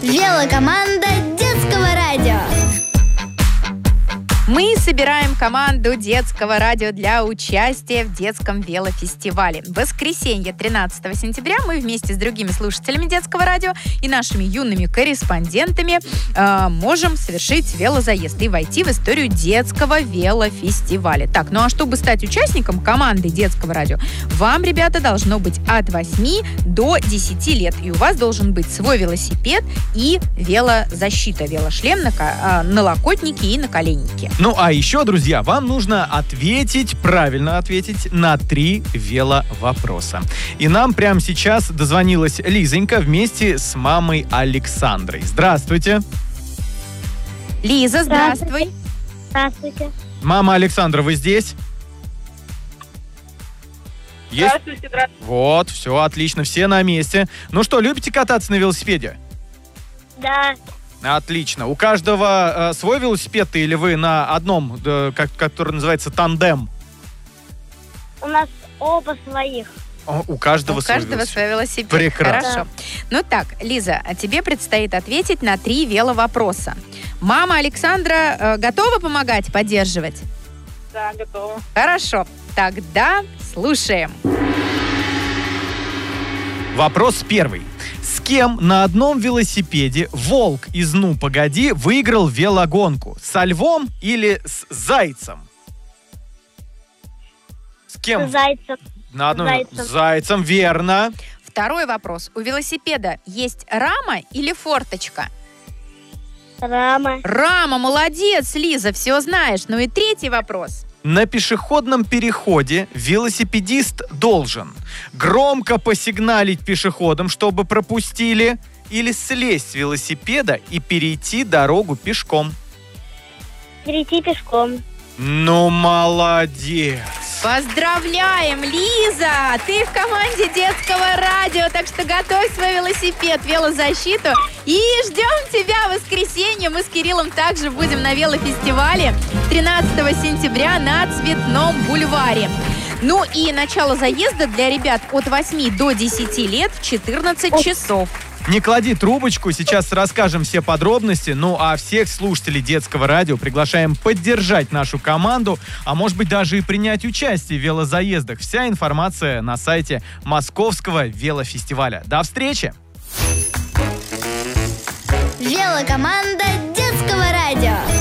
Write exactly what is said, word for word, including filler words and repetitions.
Велокоманда детского радио. Мы собираем команду детского радио для участия в детском велофестивале. В воскресенье, тринадцатого сентября, мы вместе с другими слушателями детского радио и нашими юными корреспондентами э, можем совершить велозаезд и войти в историю детского велофестиваля. Так, ну а чтобы стать участником команды детского радио, вам, ребята, должно быть от восьми до десяти лет. И у вас должен быть свой велосипед и велозащита, велошлем, на, налокотники и наколенники. Ну, а еще, друзья, вам нужно ответить, правильно ответить на три веловопроса. И нам прямо сейчас дозвонилась Лизонька вместе с мамой Александрой. Здравствуйте. Лиза, здравствуй. Здравствуйте. Мама Александра, вы здесь? Есть? Здравствуйте, здравствуйте. Вот, все, отлично, все на месте. Ну что, любите кататься на велосипеде? Да. Отлично. У каждого э, свой велосипед или вы на одном, э, как, который называется тандем? У нас оба своих. О, у каждого, У свой, каждого велосипед. свой велосипед. Прекрасно. Хорошо. Ну так, Лиза, а тебе предстоит ответить на три веловопроса. Мама Александра э, готова помогать, поддерживать? Да, готова. Хорошо. Тогда слушаем. Вопрос первый. С кем на одном велосипеде волк из «Ну, погоди» выиграл велогонку? Со львом или с зайцем? С кем? Зайцев. На одном... Зайцем. С зайцем, верно. Второй вопрос. У велосипеда есть рама или форточка? Рама. Рама, молодец, Лиза, все знаешь. Ну и третий вопрос. На пешеходном переходе велосипедист должен громко посигналить пешеходам, чтобы пропустили, или слезть с велосипеда и перейти дорогу пешком. Перейти пешком. Ну, молодец! Поздравляем, Лиза! Ты в команде детского радио, так что готовь свой велосипед, велозащиту. И ждем тебя в воскресенье. Мы с Кириллом также будем на велофестивале тринадцатого сентября на Цветном бульваре. Ну и начало заезда для ребят от восьми до десяти лет в четырнадцать часов. Не клади трубочку, сейчас расскажем все подробности. Ну а всех слушателей детского радио приглашаем поддержать нашу команду, а может быть даже и принять участие в велозаездах. Вся информация на сайте Московского велофестиваля. До встречи! Велокоманда детского радио.